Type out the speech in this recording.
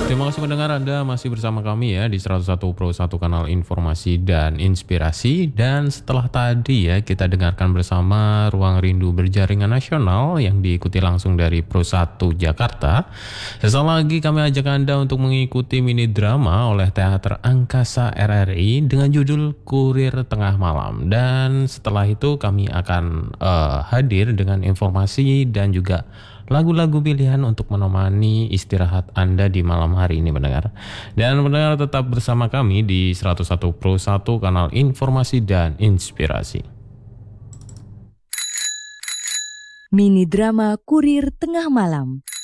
Terima kasih mendengar Anda masih bersama kami ya di 101 Pro 1 kanal informasi dan inspirasi. Dan setelah tadi ya kita dengarkan bersama Ruang Rindu Berjaringan Nasional yang diikuti langsung dari Pro 1 Jakarta. Sesaat lagi kami ajak Anda untuk mengikuti mini drama oleh Teater Angkasa RRI dengan judul Kurir Tengah Malam. Dan setelah itu kami akan hadir dengan informasi dan juga lagu-lagu pilihan untuk menemani istirahat Anda di malam hari ini mendengar. Dan mendengar tetap bersama kami di 101 Pro 1 kanal informasi dan inspirasi. Mini drama Kurir Tengah Malam.